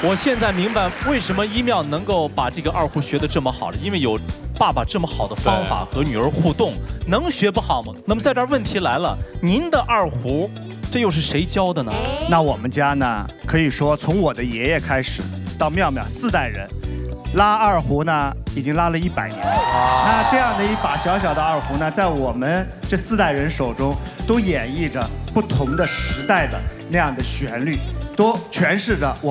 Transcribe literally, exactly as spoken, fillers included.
我现在明白为什么一妙能够把这个二胡学得这么好了，因为有爸爸这么好的方法和女儿互动，能学不好吗？那么在这儿问题来了，您的二胡这又是谁教的呢？ 那我们家呢，可以说从我的爷爷开始到妙妙四代人，拉二胡呢已经拉了一百年了。那这样的一把小小的二胡呢，在我们这四代人手中，都演绎着不同的时代的那样的旋律，都诠释着我。